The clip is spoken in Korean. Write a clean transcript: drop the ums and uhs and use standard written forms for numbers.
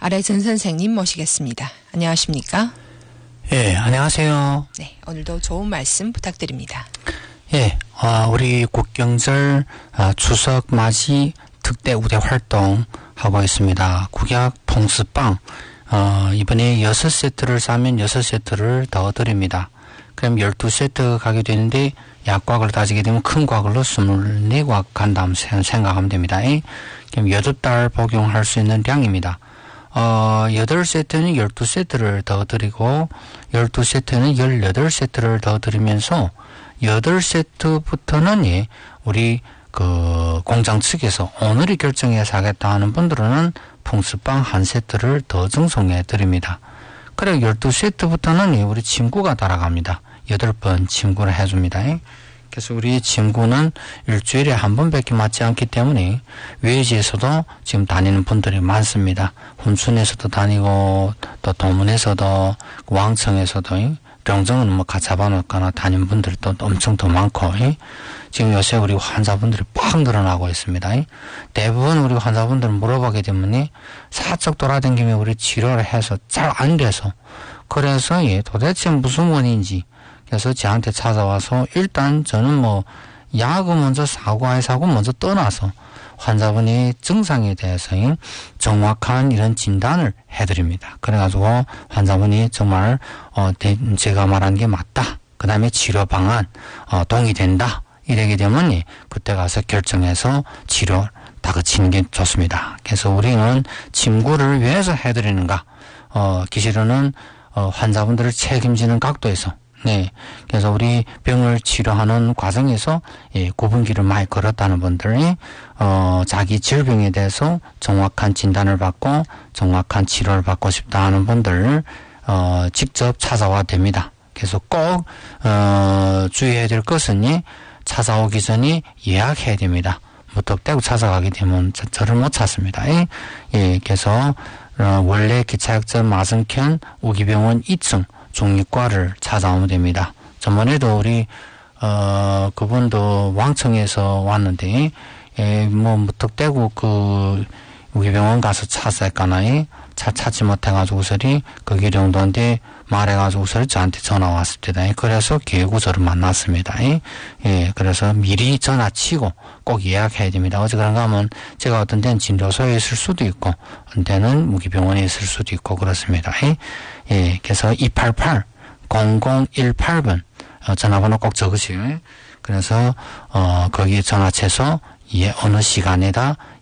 아래전 선생님 모시겠습니다. 안녕하십니까? 예, 안녕하세요. 네, 오늘도 좋은 말씀 부탁드립니다. 예, 우리 국경절 추석 맞이 특대 우대 활동 하고 있습니다. 국약 통스빵 이번에 6세트를 사면 6세트를 더 드립니다. 그럼 12세트 가게 되는데 약곽을 따지게 되면 큰 곽으로 24곽 간다면 생각하면 됩니다. 그럼 8달 복용할 수 있는 량입니다. 8세트는 12세트를 더 드리고 12세트는 18세트를 더 드리면서 8세트부터는 우리 그 공장 측에서 오늘이 결정해서 하겠다 하는 분들은 풍수빵 1세트를 더 증송해 드립니다. 그래 12세트부터는 우리 침구가 따라갑니다. 8번 침구를 해줍니다. 그래서 우리 침구는 일주일에 한 번밖에 맞지 않기 때문에 외지에서도 지금 다니는 분들이 많습니다. 훈순에서도 다니고 또 도문에서도 왕청에서도 병정은 뭐 가차반학과나 다니는 분들도 엄청 더 많고 지금 요새 우리 환자분들이 팍 늘어나고 있습니다. 대부분 우리 환자분들 물어보게 되면 사적 돌아다니며 우리 치료를 해서 잘 안 돼서 그래서 도대체 무슨 원인인지 그래서 저한테 찾아와서 일단 저는 뭐 약을 먼저 사고 안 사고 먼저 떠나서 환자분의 증상에 대해서 정확한 이런 진단을 해드립니다. 그래가지고 환자분이 정말 제가 말한 게 맞다. 그 다음에 치료 방안 동의된다. 이러게 되면 그때 가서 결정해서 치료 다그치는 게 좋습니다. 그래서 우리는 침구를 위해서 해드리는가 기실은 환자분들을 책임지는 각도에서 그래서 우리 병을 치료하는 과정에서 구분기를 많이 걸었다는 분들이 자기 질병에 대해서 정확한 진단을 받고 정확한 치료를 받고 싶다 하는 분들 직접 찾아와 됩니다. 그래서 꼭 주의해야 될 것은 찾아오기 전에 예약해야 됩니다. 무턱대고 찾아가게 되면 저를 못 찾습니다. 그래서 원래 기차역전 마성현 우기병원 2층 중립과를 찾아오면 됩니다. 전번에도 우리 그분도 왕청에서 왔는데 뭐 무턱대고 그 우리 병원 가서 찾았까나 차 찾지 못해가지고서리 거기 정도인데 말해가지고서리 저한테 전화 왔을 때다. 그래서 계고 저를 만났습니다. 그래서 미리 전화 치고 꼭 예약해야 됩니다. 어제 그런가 하면 제가 어떤 데는 진료소에 있을 수도 있고 어떤 데는 무기병원에 있을 수도 있고 그렇습니다. 그래서 288-0018번 전화번호 꼭 적으시고요. 그래서 거기에 전화쳐서 어느 시간에다